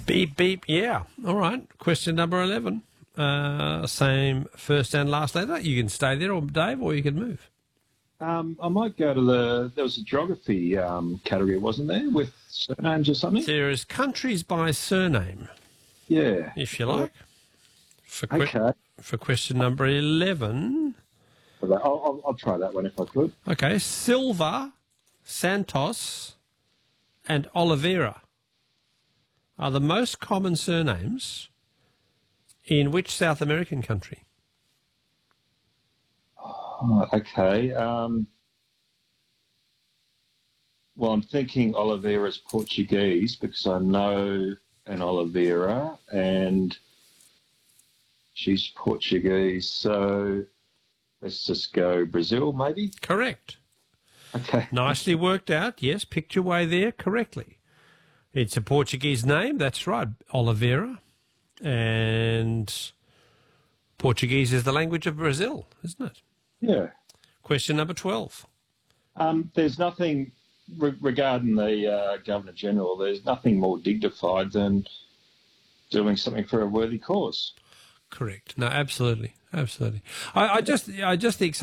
Beep, beep, yeah. All right. Question number 11. Same first and last letter. You can stay there, or Dave, or you can move. I might go to there was a geography category, wasn't there, with surnames or something? There is countries by surname, Yeah. if you like. For Okay. for question number 11. I'll try that one if I could. Okay. Silva, Santos, and Oliveira are the most common surnames in which South American country? Oh, okay. Well, I'm thinking Oliveira's Portuguese because I know an Oliveira and she's Portuguese. So let's just go Brazil, maybe? Correct. Okay. Nicely worked out. Yes, picked your way there correctly. It's a Portuguese name. That's right, Oliveira. And Portuguese is the language of Brazil, isn't it? Yeah. Question number 12. There's nothing regarding the Governor-General, there's nothing more dignified than doing something for a worthy cause. Correct. No, absolutely. Absolutely. I just think